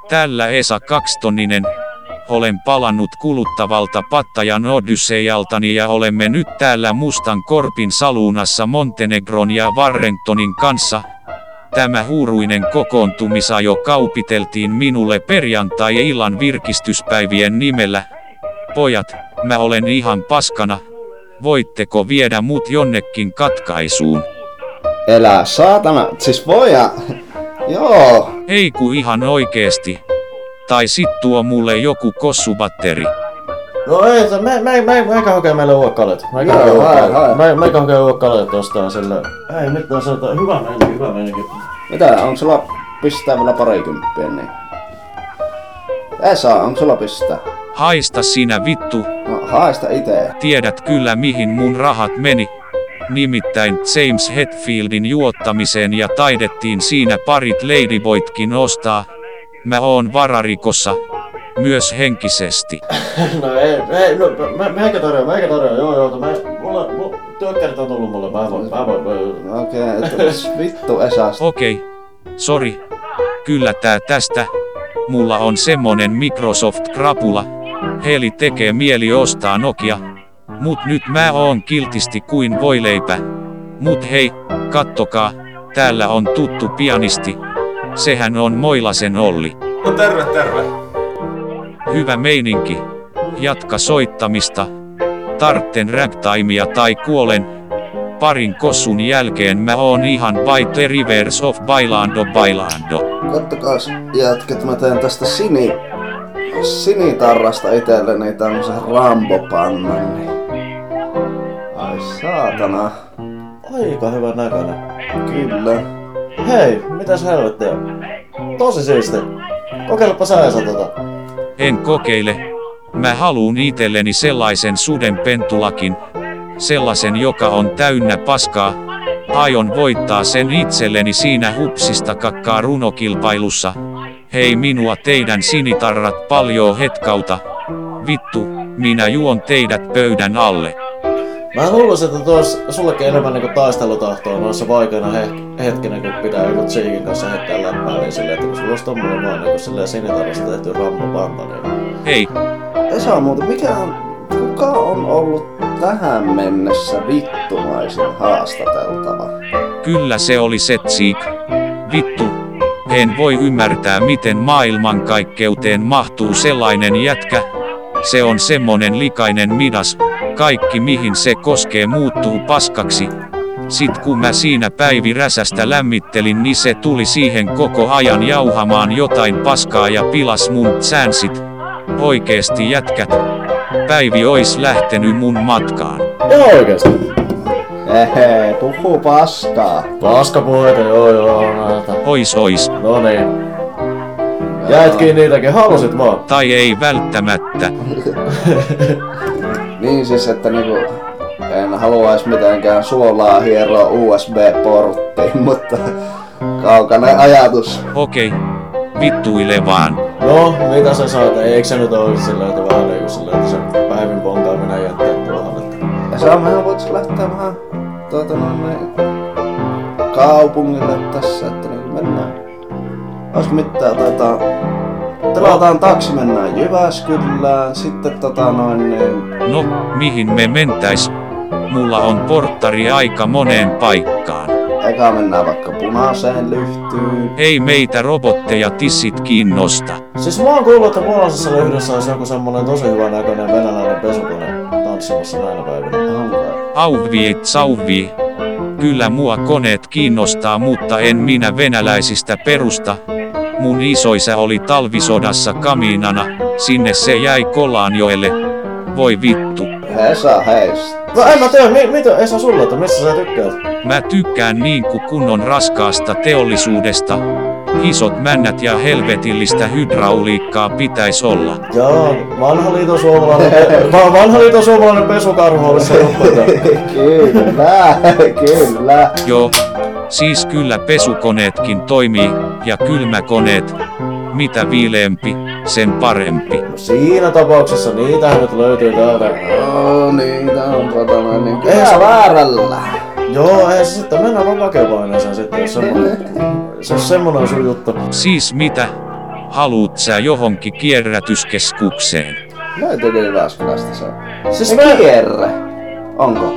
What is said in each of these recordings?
Tällä Esa Kakstonninen. Olen palannut kuluttavalta Pattajan Odysseialtani ja olemme nyt täällä Mustan Korpin saluunassa Montenegron ja Warringtonin kanssa. Tämä huuruinen kokoontumisajo kaupiteltiin minulle perjantai-illan virkistyspäivien nimellä. Pojat, mä olen ihan paskana. Voitteko viedä mut jonnekin katkaisuun? Elää saatana, siis voja. Joo. Ei ku ihan oikeesti. Tai sit tuo mulle joku kossubatteri. No ei, meikä hokee meille uudet kalet. Meikä hokee uudet kalet tostaan sille. Ei mitään sanotaan, hyvä meininki. Mitä, onko sulla pistää vielä parikymppiä niin? Esa, onko sulla pistää? Haista sinä vittu. No, haista itee. Tiedät kyllä mihin mun rahat meni. Nimittäin James Hetfieldin juottamiseen ja taidettiin siinä parit ladyboytkin ostaa. Mä oon vararikossa. Myös henkisesti. No ei, meikä tarjoa, joo, mulla työkkärit on tullut mulle, mä voin. Okei, vittu Esasta. Okei, sori. Kyllä tää tästä. Mulla on semmonen Microsoft-krapula. Heli tekee mieli ostaa Nokia. Mut nyt mä oon kiltisti kuin voileipä. Mut hei, kattokaa, täällä on tuttu pianisti. Sehän on Moilasen Olli. No terve. Hyvä meininki. Jatka soittamista. Tartten ragtimea tai kuolen. Parin kossun jälkeen mä oon ihan by the rivers of bailando. Kattokaas jätket, mä teen tästä sinitarrasta itselleni tämmösen Rambo-pannan. Ai saatana. Aika hyvän näköinen. Kyllä. Hei, mitäs helvettiä? Tosi siisti. Kokeilepa sä Esa tota. En kokeile. Mä haluun itselleni sellaisen sudenpentulakin. Sellaisen, joka on täynnä paskaa. Aion voittaa sen itselleni siinä hupsista kakkaa runokilpailussa. Hei minua teidän sinitarrat paljoo hetkauta. Vittu, minä juon teidät pöydän alle. Mä luulisin, että tuossa sullekin enemmän niinku taistelutahtoa noissa vaikeina hetkinä, kun pitää joku Tsiikin kanssa heittää läppää, niin silleen, että kun sulla olisi tommonen vaan niinku silleen sinitarrasta tehty Rambo-panta, niin... Hei! Esa muuten, kuka on ollut tähän mennessä vittumaisin haastateltava? Kyllä se oli se Tsiik. Vittu. En voi ymmärtää miten maailmankaikkeuteen mahtuu sellainen jätkä. Se on semmonen likainen midas. Kaikki mihin se koskee muuttuu paskaksi. Sit kun mä siinä Päivi Räsästä lämmittelin, niin se tuli siihen koko ajan jauhamaan jotain paskaa ja pilas mun säänsit. Oikeesti jätkät. Päivi ois lähtenyt mun matkaan. Joo oikeesti. Hehe, puhuu paskaa. Paskapuheita, joo, näitä. Ois. No niin. Jäitkin niitäkin, halusit vaan. Tai ei välttämättä. Niin siis, että niinku en haluais mitenkään suolaa hieroa USB-porttiin, mutta kaukainen ajatus. Okei. Vittuile vaan. No, mitä sä saat? Eikö se nyt oo silleen, että vähän liiku silleen, että se Päivin ponkaaminen jättää tuohon, että... Ja saa mehän voitais lähteä vähän kaupungille tässä, että niinku mennään. Olisiko mitään tilataan taksi, mennään Jyväskylään, sitten No, mihin me mentäis? Mulla on porttari aika moneen paikkaan. Eka mennään vaikka Punaiseen Lyhtyyn. Ei meitä robotteja tissit kiinnosta. Siis mä oon kuullut, että Punaisessa Lyhdyssä olisi joku semmonen tosi hyvä näköinen venäläinen pesukone tanssimassa näinä päivinä. Sauvii. Kyllä mua koneet kiinnostaa, mutta en minä venäläisistä perusta. Mun isoisä oli talvisodassa kamiinana, sinne se jäi Kolaanjoelle. Voi vittu. Esa heistä. No en mä tiedä, mitä Esa sulle, että missä sä tykkäät? Mä tykkään niinku kunnon raskaasta teollisuudesta. Isot männät ja helvetillistä hydrauliikkaa pitäis olla. Joo, vanha liiton suomalainen pesukarhu olisi se juttu. Kyllä. Joo, siis kyllä pesukoneetkin toimii, ja kylmäkoneet. Mitä viileempi, sen parempi. No siinä tapauksessa niitähän nyt löytyy täältä. Joo, niitä on niin kyllä väärällä. Joo, ei se sitten, mennään vaan vakepaineeseen sitten, jos semmonen on sun juttu. Siis mitä? Haluut sä johonkin kierrätyskeskukseen? Löytyykö Jyväskylästä se? Siis Se mä... kierre. Onko?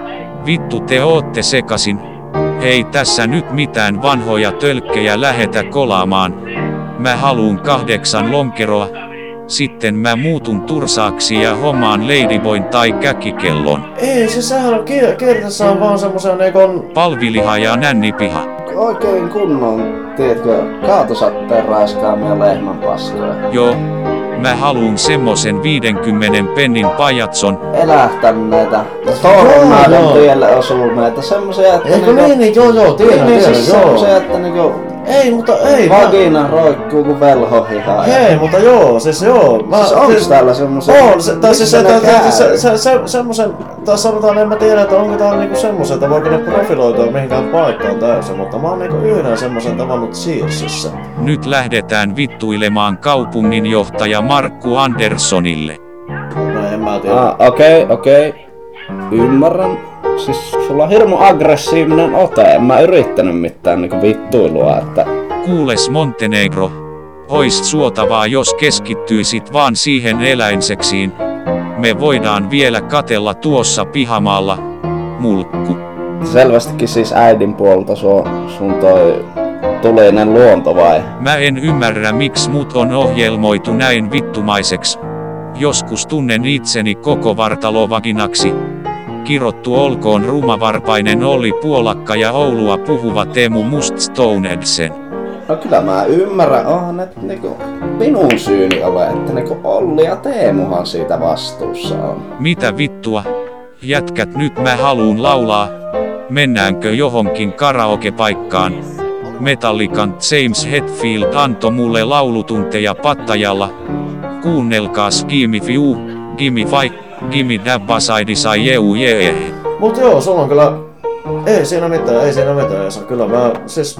Vittu te ootte sekasin. Ei tässä nyt mitään vanhoja tölkkejä lähetä kolaamaan. Mä haluun 8 lonkeroa. Sitten mä muutun tursaaksi ja hommaan ladyboyn tai käkikellon. Ei, siis sehän on kiertässä on vaan semmosen neikon... Palviliha ja nännipiha. Oikein kunnon, tiedätkö, kaatosatteen raiskaamia lehmän paskoja. Joo. Mä haluun semmosen 50 pennin pajatson. Elähtäneitä, tornaiden joo. tielle osuneita, semmosia, että Eikö niin, joo, tiedän, siis joo. semmosia, että niinku Ei, mutta ei. vagina roikkuu kuin velhohiha. Hei, mutta joo, siis joo. Siis onks täällä semmosia? On, tai siis missä ne käy? semmosen, tai sanotaan, en mä tiedä, että onko tää niinku semmosen, että voiko ne profiloitua mihinkään paikkaan täysin, mutta mä oon niinku yhden semmosen tavannut Searsissä. Nyt lähdetään vittuilemaan kaupunginjohtaja Markku Anderssonille. No en mä tiedä. Okei. Ymmärrän. Siis sulla on hirmu aggressiivinen ote. En mä yrittänyt mitään niinku vittuilua, että... Kuules Montenegro. Ois suotavaa jos keskittyisit vaan siihen eläinseksiin. Me voidaan vielä katella tuossa pihamaalla. Mulkku. Selvästikin siis äidin puolta sun toi tulinen luonto vai? Mä en ymmärrä miksi mut on ohjelmoitu näin vittumaiseksi. Joskus tunnen itseni koko vartalovaginaksi. Kirottu olkoon rumavarpainen Olli Puolakka ja Oulua puhuva Teemu Muststonedsen. No kyllä mä ymmärrän, onhan ne niinku minun syyni ole, että niinku Olli ja Teemuhan siitä vastuussa on. Mitä vittua? Jätkät nyt mä haluun laulaa. Mennäänkö johonkin karaokepaikkaan? Metallican James Hetfield antoi mulle laulutunteja Pattajalla. Kuunnelkaas Gimme Fiu, Gimme Five, Gimme Dabba Side Sai Jeu Jee. Mut joo, sulla on kyllä... Ei siinä mitään, Esa. Kyllä mä siis...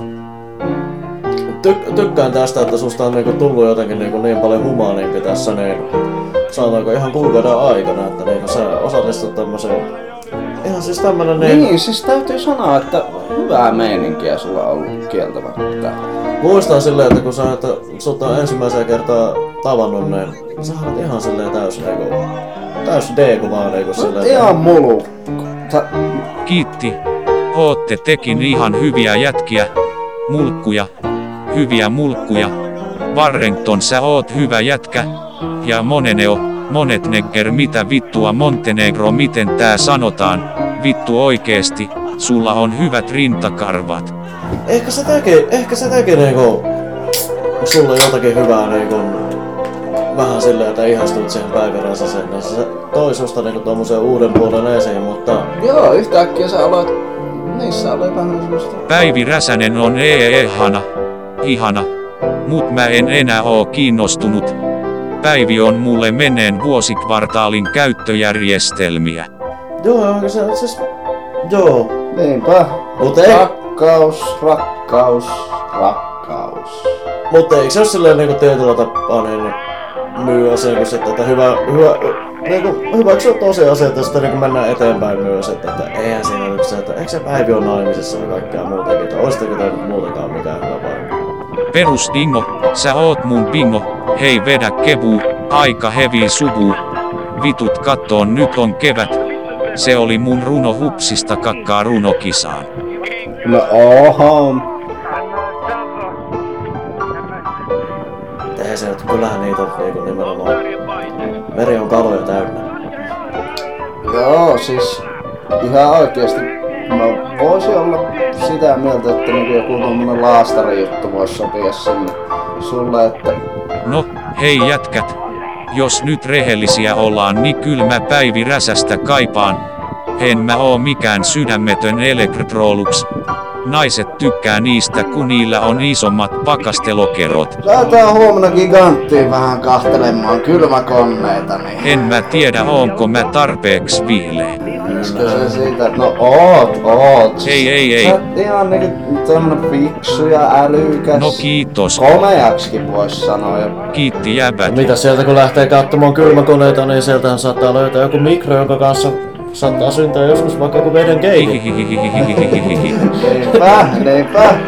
Tykkään tästä, että susta on niinku tullut jotenkin niin paljon humaanimpi tässä, niin... Sanotaanko ihan kuukauden aikana, että niinku sä osallistut tämmöseen... Ihan siis tämmönen Niin, siis täytyy sanoa, että hyvää meininkiä sulla on ollut kieltämättä. Muistan silleen, että kun sä sut on ensimmäisen kertaa tavannut, niin sä olet ihan silleen täys D-ku vaan niinku silleen. Ihan mulu. Kiitti. Ootte tekin ihan hyviä jätkiä. Mulkkuja. Hyviä mulkkuja. Warrington sä oot hyvä jätkä. Ja Monetnecker mitä vittua Montenegro miten tää sanotaan. Vittu oikeesti. Sulla on hyvät rintakarvat. Ehkä se teki niinku sulle jotakin hyvää niinku vähän silleen, että ihastut siihen Päivi Räsäseen, niin se toi susta niinku tommosen uuden puolen esiin, mutta... Joo, yhtäkkiä sä aloit... Niissä oli vähän semmoista... Päivi Räsänen on ihana. Mut mä en enää oo kiinnostunut. Päivi on mulle menneen vuosikvartaalin käyttöjärjestelmiä. Joo, se siis... Joo. Niinpä. Mut ei... Rakkaus. Mutta eikö se oo silleen niinku tietyllä tapaa niin myy asian sitten, että niinku hyväksyä tosiasiat ja sitten niinku mennään eteenpäin myös, että eihän siinä nyt se, että eikö se Päivi on naimisissa ja kaikkea muutakin, että oisitteko te nyt muutenkaan mikään hyvä varmaan? Perus dingo, sä oot mun bingo, hei vedä kevuu, aika hevi suvuu. Vitut kattoon nyt on kevät, se oli mun runo hupsista kakkaa runokisaan. No oho. Ei se nyt, kyllähän niitä niinku nimenomaan. Meri on kaloja täynnä. Joo, siis ihan oikeesti mä voisin olla sitä mieltä, että niinku joku tommonen laastarijuttu vois sopia sinne sulle, että... No, hei jätkät, jos nyt rehellisiä ollaan niin kyllä mä Päivi Räsästä kaipaan. En mä oo mikään sydämetön Electrolux. Naiset tykkää niistä kun niillä on isommat pakastelokerot. Lähdetään huomenna Giganttiin vähän kahtelemaan kylmäkoneita, niin... En mä tiedä onko mä tarpeeksi viileä. Mistä se siitä? No oot. Ei. Sä oot ihan niinku tämmönen fiksu ja älykäs. No kiitos. Komeaksikin vois sanoa. Ja... Kiitti jäbät. Mitä sieltä kun lähtee katsomaan kylmäkoneita, niin sieltähän saattaa löytää joku mikro, jonka kanssa saattaa syntyä joskus vaikka joku veden keiku. Niinpä.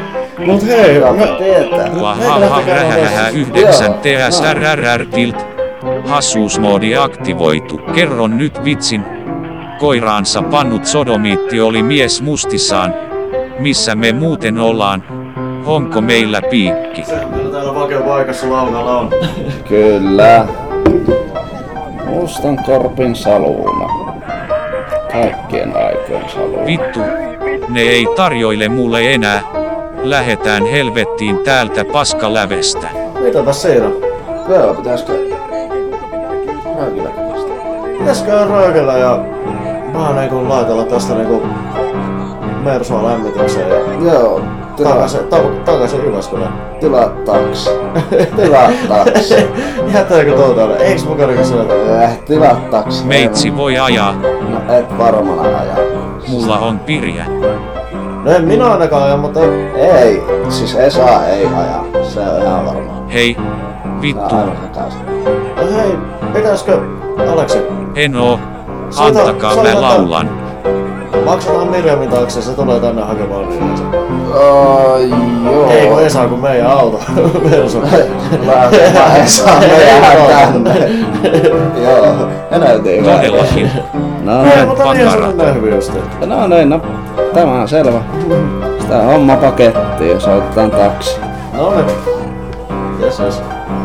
Mut hei, Tietää. Wahaha rähähä 9 TSRRR tilt. Hassuusmoodi aktivoitu. Kerron nyt vitsin. Koiraansa pannut sodomiitti oli mies mustissaan. Missä me muuten ollaan? Onko meillä piikki? Meillä täällä vakiopaikassa launalla on. Kyllä. Mustan korpin saluuna. Kaikkien aikojen saluuna. Vittu. Ne ei tarjoile mulle enää. Lähetään helvettiin täältä paskalävestä. Mitäpäs siinä? Joo, pitäisikö... Raakilla kästä. Pitäisikö raakella ja vähän niinku laitella tästä niinku Mersua lämmitykseen ja Joo, takaisin Jyväskylään. tilaa taksi. Tilaa taksi. Jättääkö tuota? Eiks muka niinku syötä? Tilaa taksi. Meitsi voi ajaa. No et varmana ajaa. Mulla on pirjä. No en minä ainakaan aja, mutta Ei, siis Esa ei aja. Se on ihan varmaa. Hei. Tää Vittu. on aivan sekaisin. no hei, pitäiskö Aleksi? En oo. Soita- Antakaa soita- mä laulan. Maksetaan Mirjamin taakse, se tulee tänne hakemaan yleensä. Joo. Ei kun Esa, kun meidän auto. Mersu. Mä Esa meidän tänne. Joo, ja näytin hyvä. Todellakin. No Hei, niin, mutta niin se Pakara. on näin hyvin just. no niin, no. Tämä on selvä. Sitä homma pakettiin ja soitetaan taksi. No niin. Yes.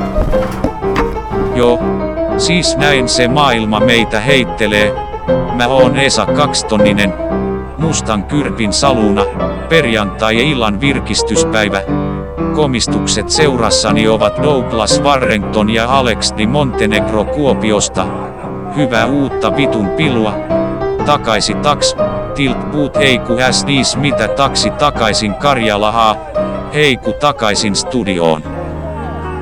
Joo. Siis näin se maailma meitä heittelee. Mä oon Esa Kakstonninen. Mustan kyrpin saluuna. Perjantai-illan virkistyspäivä. Komistukset seurassani ovat Douglas Warrington ja Alex Di Montenegro Kuopiosta. Hyvää uutta vitun pilua. Takaisi taks. Tilt puut heiku s mitä taksi takaisin Karjalahaa. Heiku takaisin studioon.